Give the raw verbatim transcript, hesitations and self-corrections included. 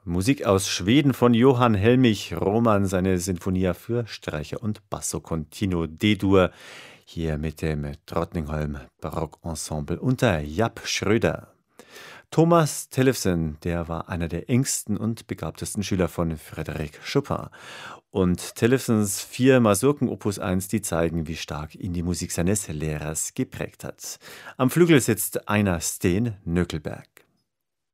Musik aus Schweden von Johann Helmich Roman, seine Sinfonia für Streicher und Basso Continuo D-Dur, hier mit dem Drottningholm Barockensemble unter Japp Schröder. Thomas Tellefsen, der war einer der engsten und begabtesten Schüler von Frédéric Chopin. Und Tellefsens vier Masurken Opus eins, die zeigen, wie stark ihn die Musik seines Lehrers geprägt hat. Am Flügel sitzt Einar Steen Nöckelberg.